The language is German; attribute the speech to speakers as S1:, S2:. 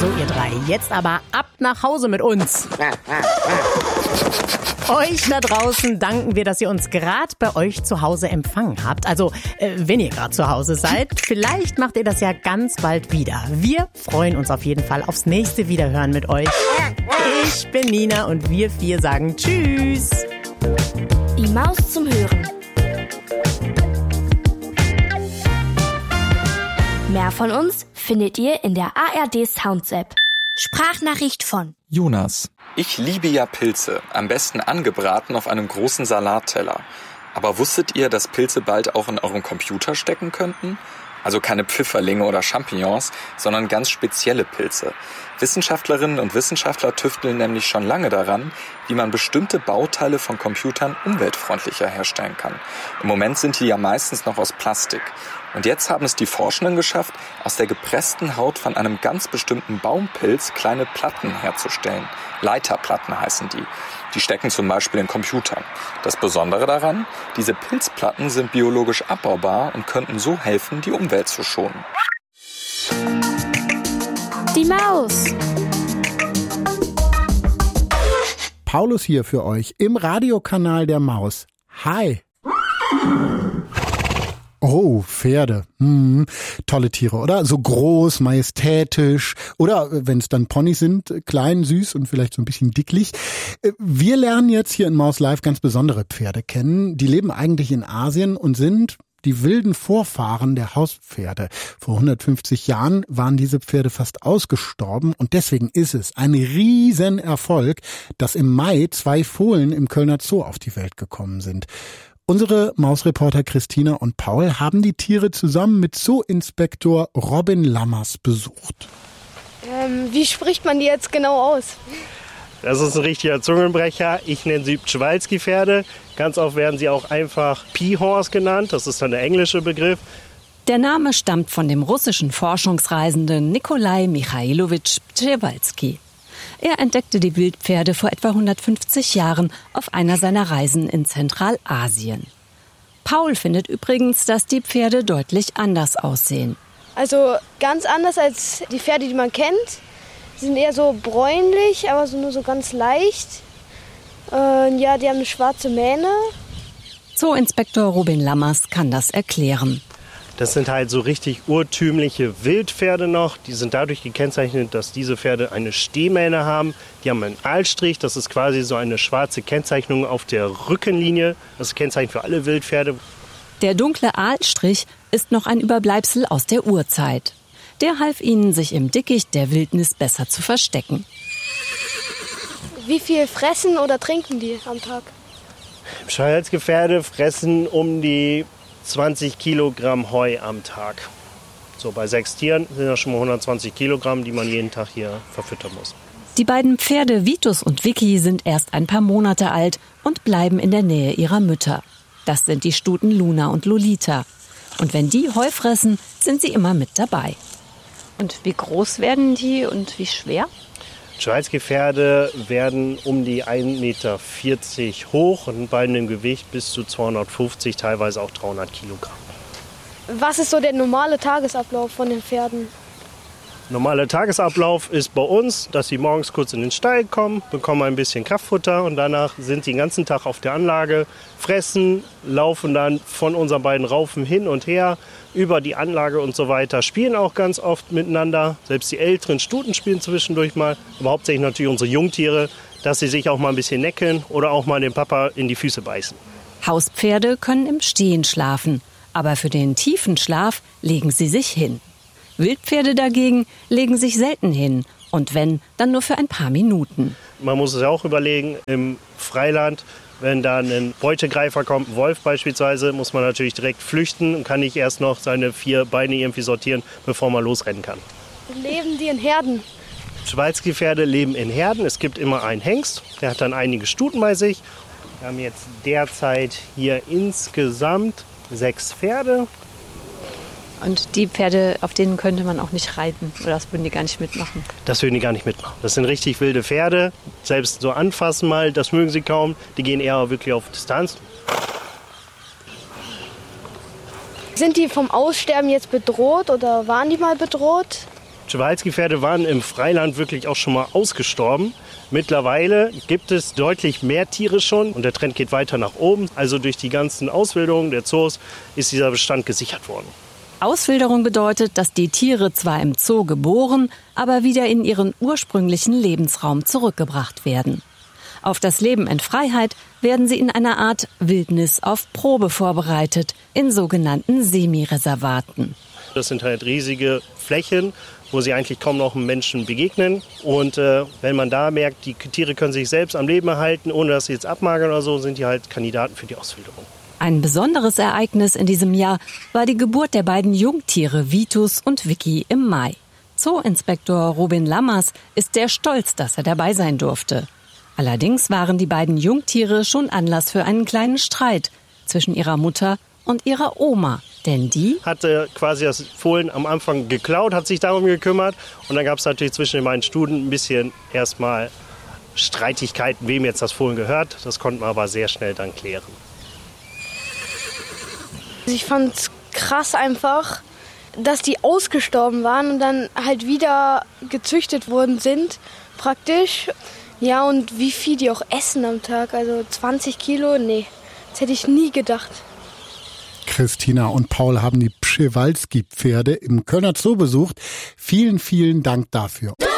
S1: So, ihr drei, jetzt aber ab nach Hause mit uns. Euch da draußen danken wir, dass ihr uns gerade bei euch zu Hause empfangen habt. Also, wenn ihr gerade zu Hause seid, vielleicht macht ihr das ja ganz bald wieder. Wir freuen uns auf jeden Fall aufs nächste Wiederhören mit euch. Ich bin Nina und wir 4 sagen Tschüss.
S2: Die Maus zum Hören. Mehr von uns findet ihr in der ARD Sounds App. Sprachnachricht von
S3: Jonas. Ich liebe ja Pilze, am besten angebraten auf einem großen Salatteller. Aber wusstet ihr, dass Pilze bald auch in eurem Computer stecken könnten? Also keine Pfifferlinge oder Champignons, sondern ganz spezielle Pilze. Wissenschaftlerinnen und Wissenschaftler tüfteln nämlich schon lange daran, wie man bestimmte Bauteile von Computern umweltfreundlicher herstellen kann. Im Moment sind die ja meistens noch aus Plastik. Und jetzt haben es die Forschenden geschafft, aus der gepressten Haut von einem ganz bestimmten Baumpilz kleine Platten herzustellen. Leiterplatten heißen die. Die stecken zum Beispiel in Computern. Das Besondere daran, diese Pilzplatten sind biologisch abbaubar und könnten so helfen, die Umwelt zu schonen.
S2: Die Maus.
S4: Paulus hier für euch im Radiokanal der Maus. Hi. Oh, Pferde. Tolle Tiere, oder? So groß, majestätisch. Oder, wenn es dann Ponys sind, klein, süß und vielleicht so ein bisschen dicklich. Wir lernen jetzt hier in Maus Live ganz besondere Pferde kennen. Die leben eigentlich in Asien und sind die wilden Vorfahren der Hauspferde. Vor 150 Jahren waren diese Pferde fast ausgestorben und deswegen ist es ein Riesenerfolg, dass im Mai 2 Fohlen im Kölner Zoo auf die Welt gekommen sind. Unsere Mausreporter Christina und Paul haben die Tiere zusammen mit Zooinspektor Robin Lammers besucht.
S5: Wie spricht man die jetzt genau aus?
S6: Das ist ein richtiger Zungenbrecher. Ich nenne sie Przewalski-Pferde. Ganz oft werden sie auch einfach Peahorse genannt. Das ist dann der englische Begriff.
S7: Der Name stammt von dem russischen Forschungsreisenden Nikolai Michailowitsch Przewalski. Er entdeckte die Wildpferde vor etwa 150 Jahren auf einer seiner Reisen in Zentralasien. Paul findet übrigens, dass die Pferde deutlich anders aussehen.
S5: Also ganz anders als die Pferde, die man kennt. Sie sind eher so bräunlich, aber nur so ganz leicht. Ja, die haben eine schwarze Mähne.
S7: Zooinspektor Robin Lammers kann das erklären.
S6: Das sind halt so richtig urtümliche Wildpferde noch. Die sind dadurch gekennzeichnet, dass diese Pferde eine Stehmähne haben. Die haben einen Aalstrich, das ist quasi so eine schwarze Kennzeichnung auf der Rückenlinie. Das ist Kennzeichen für alle Wildpferde.
S7: Der dunkle Aalstrich ist noch ein Überbleibsel aus der Urzeit. Der half ihnen, sich im Dickicht der Wildnis besser zu verstecken.
S5: Wie viel fressen oder trinken die am Tag?
S6: Przewalski-Pferde fressen um die 20 Kilogramm Heu am Tag. So bei 6 Tieren sind das schon mal 120 Kilogramm, die man jeden Tag hier verfüttern muss.
S7: Die beiden Pferde Vitus und Vicky sind erst ein paar Monate alt und bleiben in der Nähe ihrer Mütter. Das sind die Stuten Luna und Lolita. Und wenn die Heu fressen, sind sie immer mit dabei.
S8: Und wie groß werden die und wie schwer?
S6: Przewalski-Pferde werden um die 1,40 Meter hoch und bei einem Gewicht bis zu 250, teilweise auch 300 Kilogramm.
S5: Was ist so der normale Tagesablauf von den Pferden?
S6: Normaler Tagesablauf ist bei uns, dass sie morgens kurz in den Stall kommen, bekommen ein bisschen Kraftfutter und danach sind sie den ganzen Tag auf der Anlage, fressen, laufen dann von unseren beiden Raufen hin und her über die Anlage und so weiter, spielen auch ganz oft miteinander. Selbst die älteren Stuten spielen zwischendurch mal, aber hauptsächlich natürlich unsere Jungtiere, dass sie sich auch mal ein bisschen necken oder auch mal den Papa in die Füße beißen.
S7: Hauspferde können im Stehen schlafen, aber für den tiefen Schlaf legen sie sich hin. Wildpferde dagegen legen sich selten hin und wenn, dann nur für ein paar Minuten.
S6: Man muss es ja auch überlegen, im Freiland, wenn da ein Beutegreifer kommt, ein Wolf beispielsweise, muss man natürlich direkt flüchten und kann nicht erst noch seine 4 Beine irgendwie sortieren, bevor man losrennen kann.
S5: Leben die in Herden?
S6: Przewalski-Pferde leben in Herden. Es gibt immer einen Hengst, der hat dann einige Stuten bei sich. Wir haben jetzt derzeit hier insgesamt 6 Pferde.
S8: Und die Pferde, auf denen könnte man auch nicht reiten oder das würden die gar nicht mitmachen?
S6: Das würden die gar nicht mitmachen. Das sind richtig wilde Pferde. Selbst so anfassen mal, das mögen sie kaum. Die gehen eher wirklich auf Distanz.
S5: Sind die vom Aussterben jetzt bedroht oder waren die mal bedroht?
S6: Przewalski-Pferde waren im Freiland wirklich auch schon mal ausgestorben. Mittlerweile gibt es deutlich mehr Tiere schon und der Trend geht weiter nach oben. Also durch die ganzen Auswilderungen der Zoos ist dieser Bestand gesichert worden.
S7: Auswilderung bedeutet, dass die Tiere zwar im Zoo geboren, aber wieder in ihren ursprünglichen Lebensraum zurückgebracht werden. Auf das Leben in Freiheit werden sie in einer Art Wildnis auf Probe vorbereitet, in sogenannten Semireservaten.
S6: Das sind halt riesige Flächen, wo sie eigentlich kaum noch einem Menschen begegnen. Und wenn man da merkt, die Tiere können sich selbst am Leben erhalten, ohne dass sie jetzt abmagern oder so, sind die halt Kandidaten für die Auswilderung.
S7: Ein besonderes Ereignis in diesem Jahr war die Geburt der beiden Jungtiere Vitus und Vicky im Mai. Zooinspektor Robin Lammers ist sehr stolz, dass er dabei sein durfte. Allerdings waren die beiden Jungtiere schon Anlass für einen kleinen Streit zwischen ihrer Mutter und ihrer Oma. Denn die
S6: hatte quasi das Fohlen am Anfang geklaut, hat sich darum gekümmert. Und dann gab es natürlich zwischen den beiden Stuten ein bisschen erstmal Streitigkeiten, wem jetzt das Fohlen gehört. Das konnten wir aber sehr schnell dann klären.
S5: Ich fand es krass einfach, dass die ausgestorben waren und dann halt wieder gezüchtet worden sind, praktisch. Ja, und wie viel die auch essen am Tag, also 20 Kilo, nee, das hätte ich nie gedacht.
S4: Christina und Paul haben die Przewalski-Pferde im Kölner Zoo besucht. Vielen, vielen Dank dafür.